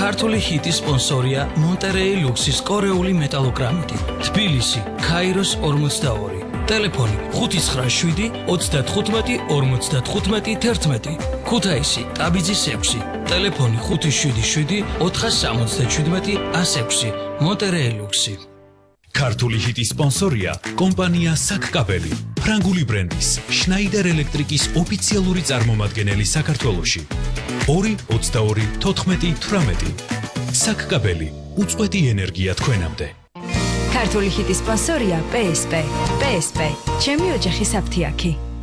ქართული ჰიტის სპონსორია მონტერეი ლუქსის კორეული მეტალოგრამიტი. თბილისი, ქაიროს 42. ტელეფონი 597 35 55 11. ქუთაისი, ტაბიძის 6. ტელეფონი 577 477 106. მონტერეი ლუქსი. ქართული ჰიტის სპონსორია კომპანია საკკაბელი, ფრანგული ბრენდის შნაიდერ ელექტრიკის ოფიციალური წარმომადგენელი საქართველოში. 222 საკკაბელი, უწყვეტი ენერგია თქვენამდე. ქართული ჰიტის სპონსორია PSP. PSP, ჩემი ოჯახის აფთიაქი.